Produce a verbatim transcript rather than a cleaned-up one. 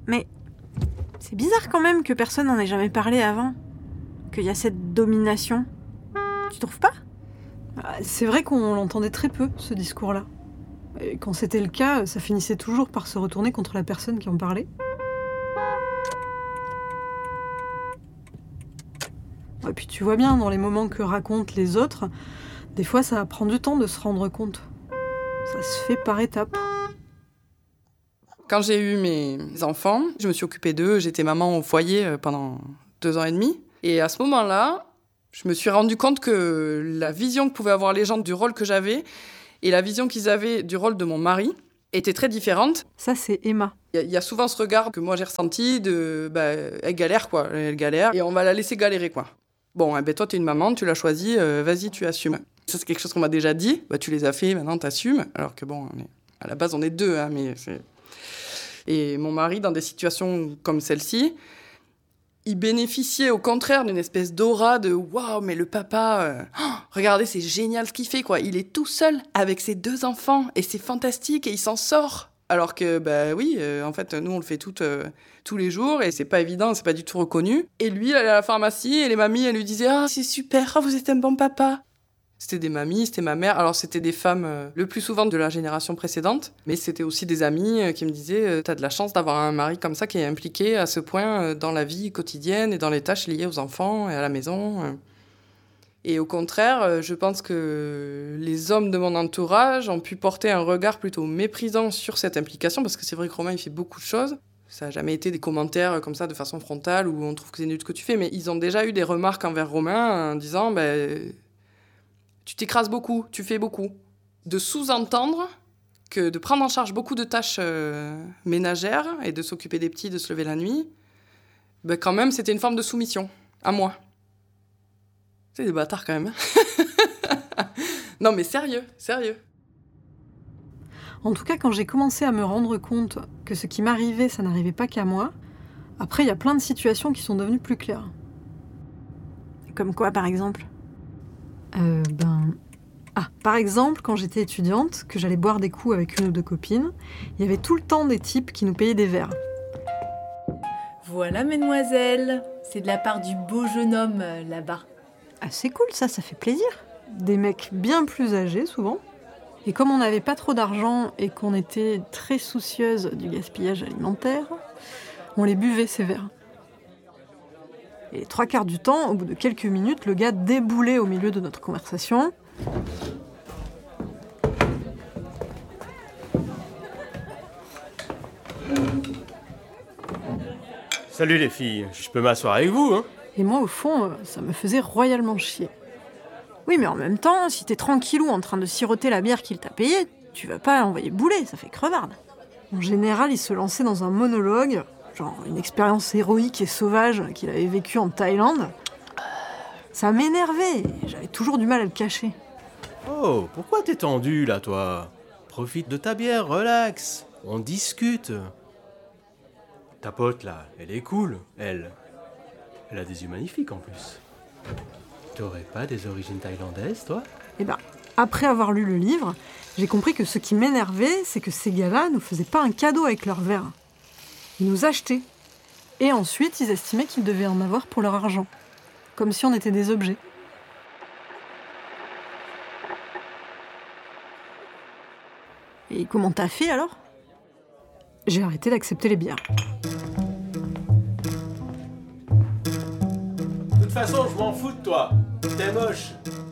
Mais c'est bizarre quand même que personne n'en ait jamais parlé avant. Qu'il y a cette domination. Tu trouves pas ? C'est vrai qu'on l'entendait très peu, ce discours-là. Et quand c'était le cas, ça finissait toujours par se retourner contre la personne qui en parlait. Et puis tu vois bien, dans les moments que racontent les autres, des fois ça prend du temps de se rendre compte. Ça se fait par étapes. Quand j'ai eu mes enfants, je me suis occupée d'eux, j'étais maman au foyer pendant deux ans et demi. Et à ce moment-là, je me suis rendu compte que la vision que pouvaient avoir les gens du rôle que j'avais et la vision qu'ils avaient du rôle de mon mari était très différente. Ça, c'est Emma. Il y, y a souvent ce regard que moi j'ai ressenti de bah, elle galère quoi, elle galère et on va la laisser galérer quoi. Bon, eh ben toi t'es une maman, tu l'as choisie, euh, vas-y tu assumes. Ça c'est quelque chose qu'on m'a déjà dit, bah tu les as fait, maintenant t'assumes. Alors que bon, on est, à la base on est deux, hein, mais c'est... Et mon mari dans des situations comme celle-ci, il bénéficiait au contraire d'une espèce d'aura de waouh, mais le papa, euh, oh, regardez, c'est génial ce qu'il fait, quoi. Il est tout seul avec ses deux enfants et c'est fantastique et il s'en sort. Alors que, bah oui, euh, en fait, nous, on le fait tout, euh, tous les jours et c'est pas évident, c'est pas du tout reconnu. Et lui, il allait à la pharmacie et les mamies, elles lui disaient ah, c'est super, oh, vous êtes un bon papa. C'était des mamies, c'était ma mère. Alors, c'était des femmes euh, le plus souvent de la génération précédente, mais c'était aussi des amies euh, qui me disaient euh, t'as de la chance d'avoir un mari comme ça qui est impliqué à ce point euh, dans la vie quotidienne et dans les tâches liées aux enfants et à la maison. Euh. Et au contraire, euh, je pense que les hommes de mon entourage ont pu porter un regard plutôt méprisant sur cette implication, parce que c'est vrai que Romain, il fait beaucoup de choses. Ça n'a jamais été des commentaires comme ça de façon frontale où on trouve que c'est nul ce que tu fais, mais ils ont déjà eu des remarques envers Romain en disant bah, tu t'écrases beaucoup, tu fais beaucoup. De sous-entendre que de prendre en charge beaucoup de tâches euh, ménagères et de s'occuper des petits, de se lever la nuit, ben quand même, c'était une forme de soumission à moi. C'est des bâtards quand même. Non mais sérieux, sérieux. En tout cas, quand j'ai commencé à me rendre compte que ce qui m'arrivait, ça n'arrivait pas qu'à moi, après, il y a plein de situations qui sont devenues plus claires. Comme quoi, par exemple ? Euh, ben... Ah, par exemple, quand j'étais étudiante, que j'allais boire des coups avec une ou deux copines, il y avait tout le temps des types qui nous payaient des verres. Voilà, mesdemoiselles, c'est de la part du beau jeune homme, euh, là-bas. Ah, c'est cool, ça, ça fait plaisir. Des mecs bien plus âgés, souvent. Et comme on n'avait pas trop d'argent et qu'on était très soucieuse du gaspillage alimentaire, on les buvait, ces verres. Et les trois quarts du temps, au bout de quelques minutes, le gars déboulait au milieu de notre conversation. Salut les filles, je peux m'asseoir avec vous, hein ? Et moi, au fond, ça me faisait royalement chier. Oui, mais en même temps, si t'es tranquillou en train de siroter la bière qu'il t'a payée, tu vas pas l'envoyer bouler, ça fait crevarde. En général, il se lançait dans un monologue, genre une expérience héroïque et sauvage qu'il avait vécue en Thaïlande. Ça m'énervait, j'avais toujours du mal à le cacher. Oh, pourquoi t'es tendu là, toi ? Profite de ta bière, relax, on discute. Ta pote là, elle est cool, elle. Elle a des yeux magnifiques en plus. T'aurais pas des origines thaïlandaises, toi ? Eh ben, après avoir lu le livre, j'ai compris que ce qui m'énervait, c'est que ces gars-là nous faisaient pas un cadeau avec leur verre. Ils nous achetaient. Et ensuite, ils estimaient qu'ils devaient en avoir pour leur argent. Comme si on était des objets. Et comment t'as fait alors ? J'ai arrêté d'accepter les bières. De toute façon, je m'en fous de toi. T'es moche.